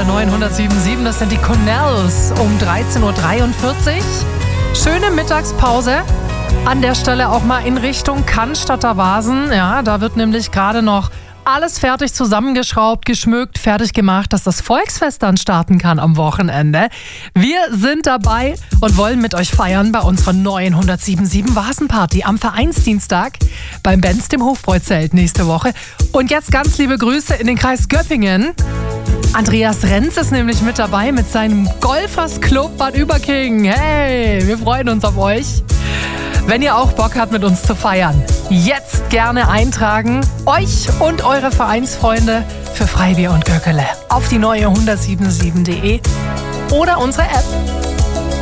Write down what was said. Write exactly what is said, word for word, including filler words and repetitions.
neuen hundertsieben Komma sieben. Das sind die Cornells um dreizehn Uhr dreiundvierzig. Schöne Mittagspause. An der Stelle auch mal in Richtung Cannstatter Vasen. Ja, da wird nämlich gerade noch alles fertig zusammengeschraubt, geschmückt, fertig gemacht, dass das Volksfest dann starten kann am Wochenende. Wir sind dabei und wollen mit euch feiern bei unserer neuen hundertsieben Komma sieben Vasenparty am Vereinsdienstag beim Benz, dem Hofbräuzelt nächste Woche. Und jetzt ganz liebe Grüße in den Kreis Göppingen. Andreas Renz ist nämlich mit dabei mit seinem Golfers Club Bad Überking. Hey, wir freuen uns auf euch. Wenn ihr auch Bock habt, mit uns zu feiern, jetzt gerne eintragen. Euch und eure Vereinsfreunde für Freibier und Göckele auf die neue hundertsieben Komma sieben punkt de oder unsere App.